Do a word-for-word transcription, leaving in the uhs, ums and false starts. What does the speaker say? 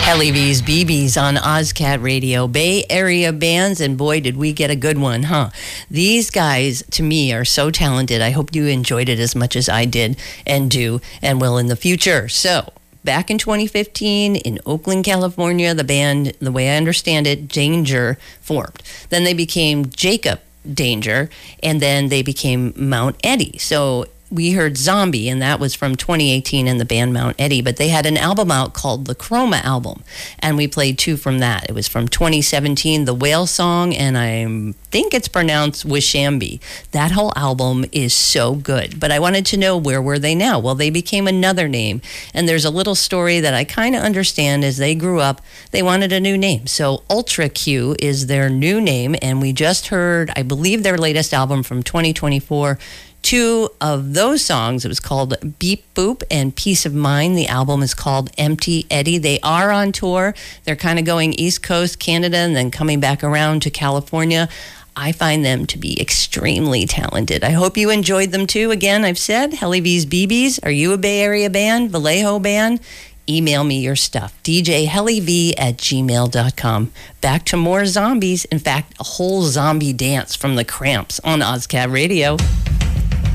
Helly V's B B's on OzCat Radio. Bay Area bands, and boy, did we get a good one, huh? These guys, to me, are so talented. I hope you enjoyed it as much as I did and do and will in the future. So, back in twenty fifteen, in Oakland, California, the band, the way I understand it, Danger, formed. Then they became Jacob Danger, and then they became Mount Eddie. So we heard Zombie, and that was from twenty eighteen and the band Mount Eddie, but they had an album out called the Chroma album, and we played two from that. It was from twenty seventeen, The Whale Song, and I think it's pronounced Wishambi. That whole album is so good, but I wanted to know, where were they now? Well, they became another name, and there's a little story that I kind of understand. As they grew up, they wanted a new name, so Ultra Q is their new name, and we just heard, I believe, their latest album from twenty twenty-four. Two of those songs, it was called Beep Boop and Peace of Mind. The album is called Empty Eddie. They are on tour. They're kind of going East Coast, Canada, and then coming back around to California. I find them to be extremely talented. I hope you enjoyed them too. Again, I've said, Helly V's B B's. Are you a Bay Area band? Vallejo band? Email me your stuff. D J Helly V at gmail dot com. Back to more zombies. In fact, a whole zombie dance from the Cramps on OzCat Radio.